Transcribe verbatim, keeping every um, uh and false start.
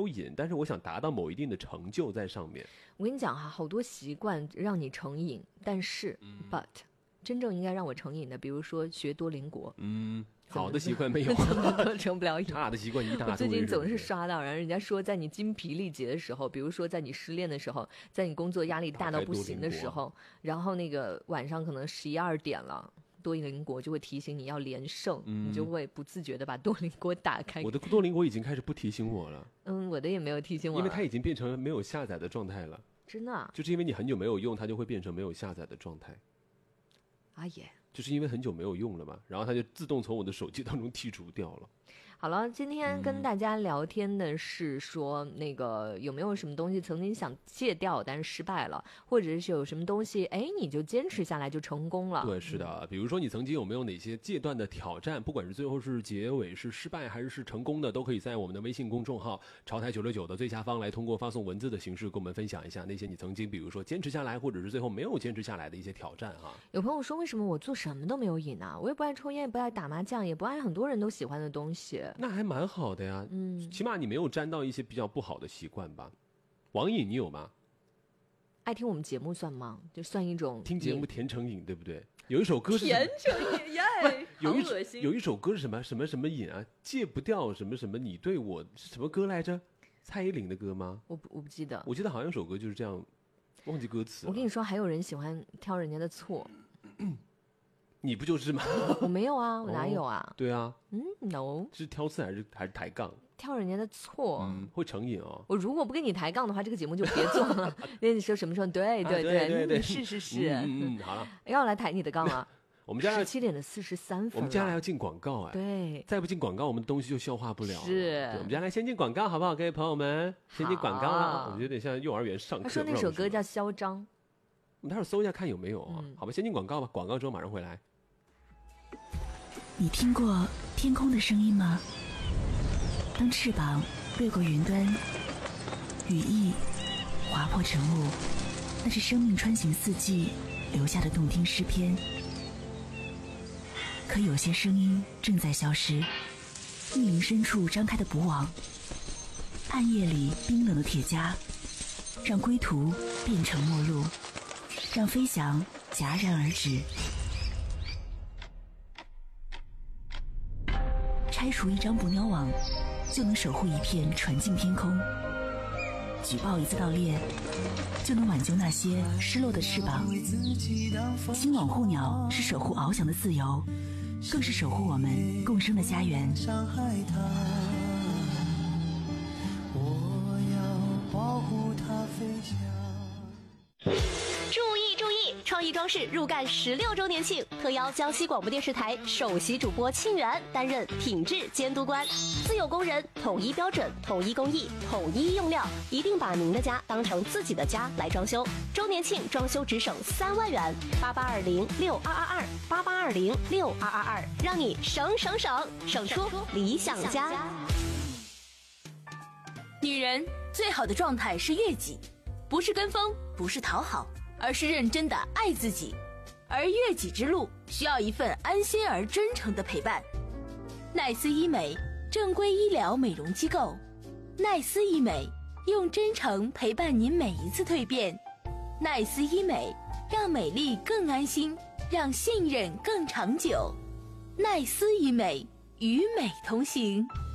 有瘾，但是我想达到某一定的成就在上面。 我跟你讲哈，好多习惯让你成瘾，但是、嗯、but 真正应该让我成瘾的，比如说学多邻国， 嗯，好的习惯没有， 怎么都成不了瘾。 差的习惯一大堆。 我最近总是刷到，然后人家说，在你精疲力竭的时候，比如说在你失恋的时候，在你工作压力大到不行的时候，然后那个晚上可能十一二点了。多邻国就会提醒你要连胜、嗯、你就会不自觉的把多邻国打开。 我的多邻国已经开始不提醒我了。 嗯，我的也没有提醒我了， 因为它已经变成没有下载的状态了。 真的、啊、 就是因为你很久没有用，它就会变成没有下载的状态。 啊耶， 就是因为很久没有用了嘛，然后它就自动从我的手机当中剔除掉了。 好了，今天跟大家聊天的是说、嗯、那个有没有什么东西曾经想戒掉但是失败了，或者是有什么东西哎你就坚持下来就成功了。 对，是的、嗯、比如说你曾经有没有哪些戒断的挑战，不管是最后是结尾是失败还是是成功的，都可以在我们的微信公众号潮台九六九的最下方来通过发送文字的形式跟我们分享一下那些你曾经比如说坚持下来或者是最后没有坚持下来的一些挑战哈。 有朋友说为什么我做什么都没有瘾啊，我也不爱抽烟也不爱打麻将也不爱很多人都喜欢的东西。 那还蛮好的呀，嗯，起码你没有沾到一些比较不好的习惯吧。网瘾你有吗？ 爱听我们节目算吗？就算一种听节目甜成瘾，对不对？有一首歌是甜成瘾耶， 有一好恶心。 有一首歌是什么什么什么瘾啊？戒不掉什么什么你对我是什么歌来着？蔡依林的歌吗？ 我不我不记得， 我记得好像有首歌就是这样，忘记歌词了。 我跟你说，还有人喜欢挑人家的错。 你不就是吗？ 我没有啊，我哪有啊？ 哦、对啊， 嗯 ，no， 是挑刺还是还是抬杠？ 挑人家的错， 嗯，会成瘾哦。 我如果不跟你抬杠的话，这个节目就别做了。那你说什么时候？对对对、 啊、对对对， 是是是， 嗯嗯，好了， 要来抬你的杠啊。 我们家十七点的四十三分， 我们接下来要进广告哎， 对， 再不进广告，我们的东西就消化不了了。 是， 我们接下来先进广告，好不好？各位朋友们，先进广告了。我觉得有点像幼儿园上课。 他说那首歌叫《嚣张》， 我们待会儿搜一下看有没有啊？嗯、好吧，先进广告吧。广告之后马上回来。 你听过天空的声音吗？当翅膀掠过云端，羽翼划破晨雾，那是生命穿行四季留下的动听诗篇。可有些声音正在消失，密林深处张开的捕网，暗夜里冰冷的铁枷，让归途变成陌路，让飞翔戛然而止。拆除一张捕鸟网，就能守护一片纯净天空；举报一次盗猎，就能挽救那些失落的翅膀。新网护鸟是守护翱翔的自由，更是守护我们共生的家园。 我要保护它飞翔。 注意注意！创意装饰入干十六周年庆，特邀江西广播电视台首席主播清源担任品质监督官。自有工人，统一标准，统一工艺，统一用料，一定把您的家当成自己的家来装修。周年庆装修只省三万元，八八二零六二二二，八八二零六二二二，让你省省省，省出理想家。 女人最好的状态是悦己，不是跟风，不是讨好，而是认真的爱自己。而悦己之路需要一份安心而真诚的陪伴。奈斯医美，正规医疗美容机构。奈斯医美，用真诚陪伴您每一次蜕变。奈斯医美，让美丽更安心，让信任更长久。奈斯医美，与美同行。